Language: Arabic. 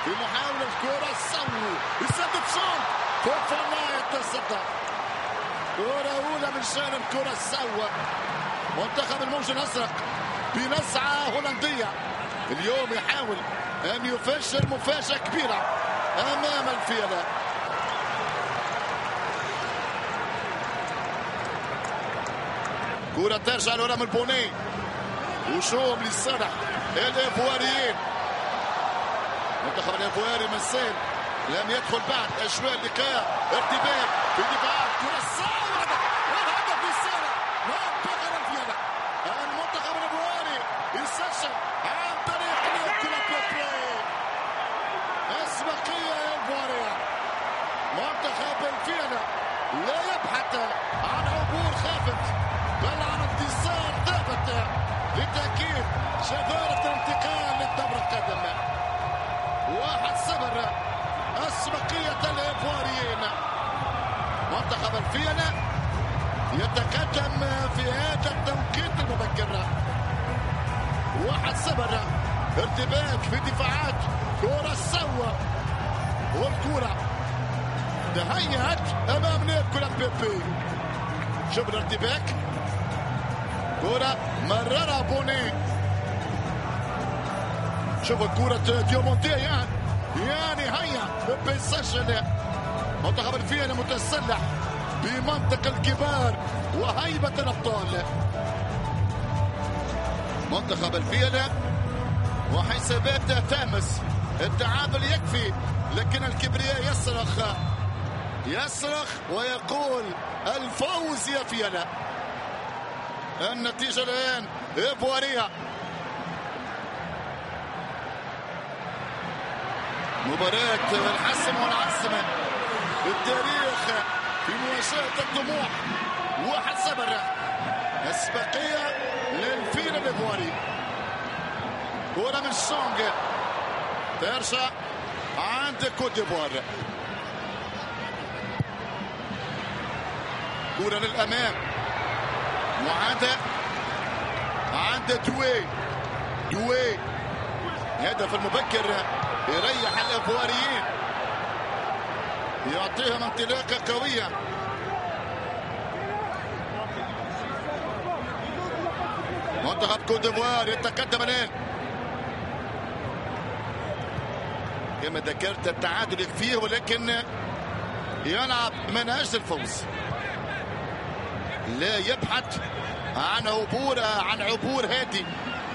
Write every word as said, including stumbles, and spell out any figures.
بمحاولة الكرة السو يسدد شوط فوفانا يتصدى. كرة أولى من جانب كرة السو. منتخب الموج الأزرق بنزعة هولندية اليوم يحاول أن يفجر مفاجأة كبيرة أمام الفيلة. كرة ترجع لورا من بوني وشوم لصالح الإيفواريين. منتخب الإيفواري مسال لم يدخل بعد أجواء اللقاء. ارتباك في دفاع كرة الصعبة والهدف لصالح منتخب الفيلة. المنتخب الإيفواري يسجل عن طريق نيكولا بيبي. أسبقية إيفوارية. منتخب الفيلة لا يبحث عن عبور خافت بل عن انتصار ثابت لتأكيد جدارة الانتقال للدور القادم. واحد صفر أسبقية الإيفواريين. منتخب الفيلة يتقدم في هذا التوقيت المبكر واحد صفر. ارتباك في دفاعات كرة سوا والكرة تهيأت أمام نيكولا بيبي. شوف الارتباك. كرة مررها بوني. شوف الكرة ديومونتي يعني يعني هيا بيبي سجل. منتخب الفيلة متسلح بمنطق الكبار وهيبة الأبطال. منتخب الفيلة وحسابات تامس. التعادل يكفي لكن الكبرياء يصرخ يصرخ ويقول الفوز يا فيلة. النتيجة الآن إيفوارية. مباراة الحسم والعزم التاريخ في مواجهة الطموح. واحد صفر أسبقية للفيلة الإيفواري. كرة من سونغ ترجع عند كوت ديفوار. كرة للأمام معادة عند دوي. دوي هدف المبكر يريح الإيفواريين يعطيهم انطلاقة قوية. منتخب كوت ديفوار يتقدم الآن. كما ذكرت التعادل يكفيه ولكن يلعب من أجل الفوز. لا يبحث عن عبور عن عبور هادي